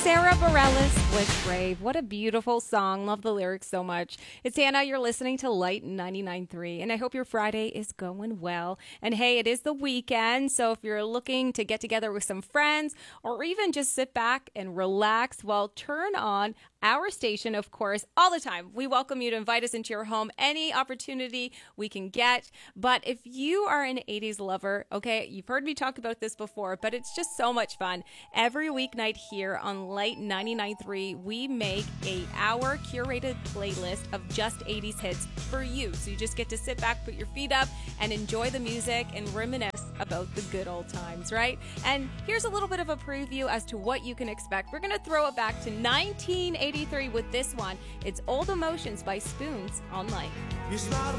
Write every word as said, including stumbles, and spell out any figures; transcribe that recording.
Sarah Bareilles with Brave. What a beautiful song. Love the lyrics so much. It's Hannah. You're listening to Light ninety-nine point three, and I hope your Friday is going well. And hey, it is the weekend, so if you're looking to get together with some friends or even just sit back and relax, well, turn on our station, of course, all the time. We welcome you to invite us into your home any opportunity we can get. But if you are an eighties lover, okay, you've heard me talk about this before, but it's just so much fun. Every weeknight here on Light ninety-nine point three, we make a hour curated playlist of just eighties hits for you. So you just get to sit back, put your feet up, and enjoy the music and reminisce about the good old times, right? And here's a little bit of a preview as to what you can expect. We're going to throw it back to nineteen eighty-three with this one. It's Old Emotions by Spoons on Light.